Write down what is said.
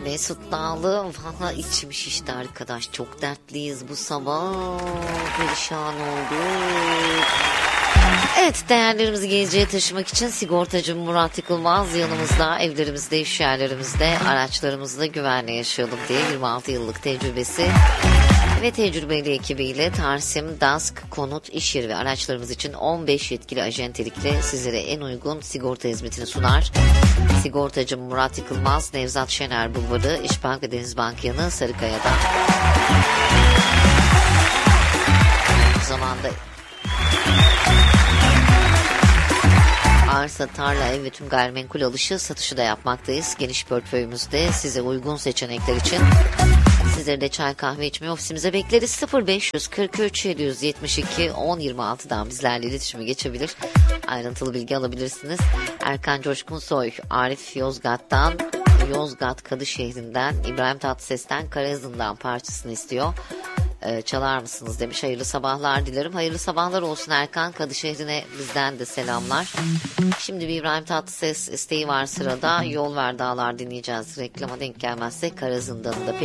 Mesut Dağlı, valla içim şişti arkadaş, çok dertliyiz bu sabah, perişan olduk. Evet, değerlerimizi geleceğe taşımak için sigortacı Murat Yıkılmaz yanımızda, evlerimizde, iş yerlerimizde, araçlarımızda güvenle yaşayalım diye 26 yıllık tecrübesi ve tecrübeli ekibiyle Tarsim, DASK, konut, iş yeri ve araçlarımız için 15 yetkili acentelikle sizlere en uygun sigorta hizmetini sunar. Sigortacı Murat Yıkılmaz, Nevzat Şener Bulvarı, İşbank ve Denizbank yanı, Sarıkaya'da. Bu zamanda arsa, tarla, ev ve tüm gayrimenkul alışı, satışı da yapmaktayız. Geniş portföyümüzde size uygun seçenekler için sizleri de çay kahve içmeye ofisimize bekleriz. 0543 772 1026'dan bizlerle iletişime geçebilir. Ayrıntılı bilgi alabilirsiniz. Erkan Coşkunsoy, Arif Yozgat'tan, Yozgat Kadışehir'inden, İbrahim Tatlıses'ten, Karazın'dan parçasını istiyor. Çalar mısınız demiş. Hayırlı sabahlar dilerim. Hayırlı sabahlar olsun Erkan. Kadışehir'ine bizden de selamlar. Şimdi bir İbrahim Tatlıses isteği var sırada. Yol ver dağlar dinleyeceğiz. Reklama denk gelmezse Karazın'dan da.